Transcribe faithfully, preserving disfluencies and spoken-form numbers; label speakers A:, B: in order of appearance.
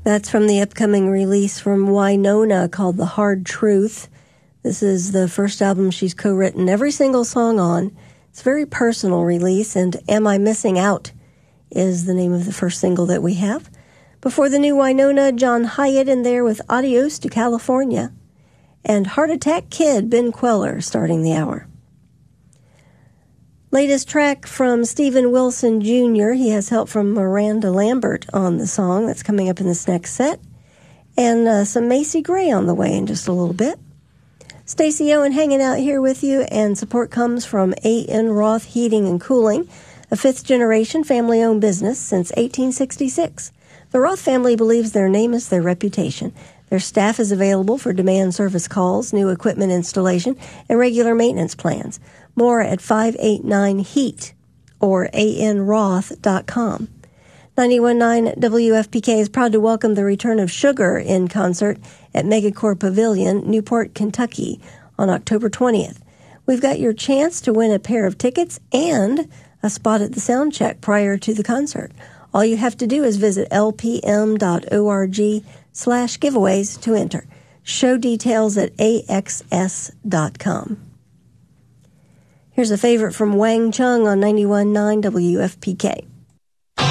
A: That's from the upcoming release from Wynonna called The Hard Truth. This is the first album she's co-written every single song on. It's a very personal release, and Am I Missing Out is the name of the first single that we have. Before the new Wynonna, John Hyatt in there with Adios to California. And Heart Attack Kid, Ben Queller, starting the hour. Latest track from Steven Wilson Junior He has help from Miranda Lambert on the song. That's coming up in this next set. And uh, some Macy Gray on the way in just a little bit. Stacey Owen hanging out here with you, and support comes from A N. Roth Heating and Cooling, a fifth-generation family-owned business since eighteen sixty-six. The Roth family believes their name is their reputation. Their staff is available for demand service calls, new equipment installation, and regular maintenance plans. More at five eight nine HEAT or a n roth dot com. ninety-one point nine W F P K is proud to welcome the return of Sugar in concert at Megacorp Pavilion, Newport, Kentucky on October twentieth. We've got your chance to win a pair of tickets and a spot at the sound check prior to the concert. All you have to do is visit l p m dot org slash giveaways to enter. Show details at a x s dot com. Here's a favorite from Wang Chung on ninety-one point nine W F P K.